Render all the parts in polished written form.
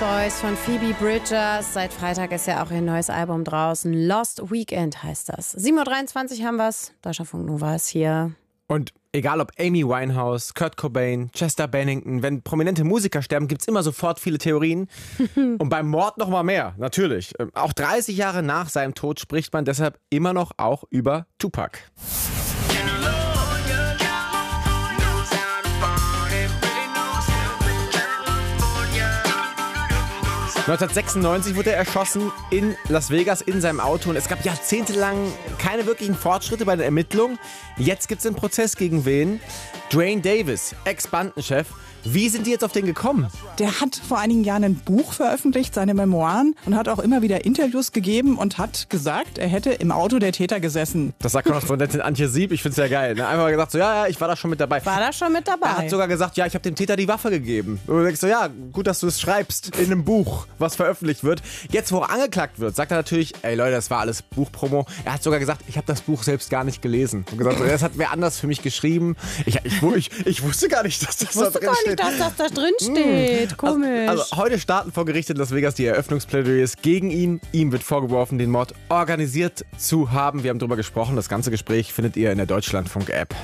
Boys von Phoebe Bridgers. Seit Freitag ist ja auch ihr neues Album draußen. Lost Weekend heißt das. 7.23 Uhr haben wir's. Deutschlandfunk Nova ist hier. Und egal ob Amy Winehouse, Kurt Cobain, Chester Bennington, wenn prominente Musiker sterben, gibt's immer sofort viele Theorien. Und beim Mord noch mal mehr, natürlich. Auch 30 Jahre nach seinem Tod spricht man deshalb immer noch auch über Tupac. 1996 wurde er erschossen in Las Vegas in seinem Auto und es gab jahrzehntelang keine wirklichen Fortschritte bei den Ermittlungen. Jetzt gibt es einen Prozess gegen wen? Duane Davis, Ex-Bandenchef. Wie sind die jetzt auf den gekommen? Der hat vor einigen Jahren ein Buch veröffentlicht, seine Memoiren, und hat auch immer wieder Interviews gegeben und hat gesagt, er hätte im Auto der Täter gesessen. Das sagt Korrespondentin Antje Sieb, ich find's ja geil. Ne? Einfach gesagt so, ja, ich war da schon mit dabei. War da schon mit dabei? Er hat sogar gesagt, ja, ich habe dem Täter die Waffe gegeben. Und du denkst so, ja, gut, dass du es schreibst in einem Buch, was veröffentlicht wird. Jetzt, wo er angeklagt wird, sagt er natürlich, ey Leute, das war alles Buchpromo. Er hat sogar gesagt, ich habe das Buch selbst gar nicht gelesen. Und gesagt, so, das hat wer anders für mich geschrieben. Ich wusste gar nicht, dass das da drin steht. Dass das da drin steht. Komisch. Also heute starten vor Gericht in Las Vegas die Eröffnungsplädoyers gegen ihn. Ihm wird vorgeworfen, den Mord organisiert zu haben. Wir haben darüber gesprochen. Das ganze Gespräch findet ihr in der Deutschlandfunk-App.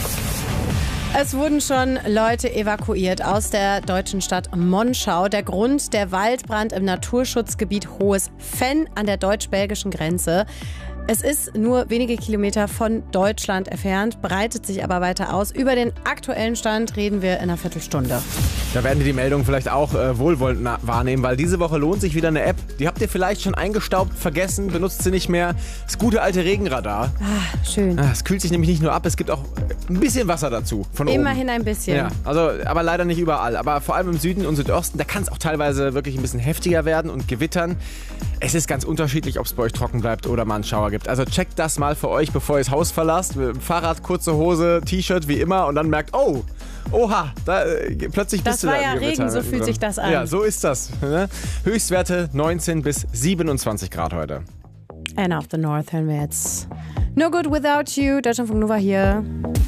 Es wurden schon Leute evakuiert aus der deutschen Stadt Monschau. Der Grund, der Waldbrand im Naturschutzgebiet Hohes Venn an der deutsch-belgischen Grenze. Es ist nur wenige Kilometer von Deutschland entfernt, breitet sich aber weiter aus. Über den aktuellen Stand reden wir in einer Viertelstunde. Da werden wir die Meldung vielleicht auch wohlwollend wahrnehmen, weil diese Woche lohnt sich wieder eine App. Die habt ihr vielleicht schon eingestaubt, vergessen, benutzt sie nicht mehr. Das gute alte Regenradar. Ah, schön. Es kühlt sich nämlich nicht nur ab, es gibt auch ein bisschen Wasser dazu von oben. Immerhin ein bisschen. Ja, also, aber leider nicht überall. Aber vor allem im Süden und Südosten, da kann es auch teilweise wirklich ein bisschen heftiger werden und gewittern. Es ist ganz unterschiedlich, ob es bei euch trocken bleibt oder mal einen Schauer gibt. Also checkt das mal für euch, bevor ihr das Haus verlasst. Fahrrad, kurze Hose, T-Shirt wie immer und dann merkt, oha, da plötzlich bist du da. Das war ja Regen, so fühlt sich das an. Ja, so ist das. Ne? Höchstwerte 19 bis 27 Grad heute. Anna of the North hören wir jetzt. No Good Without You, Deutschlandfunk Nova hier.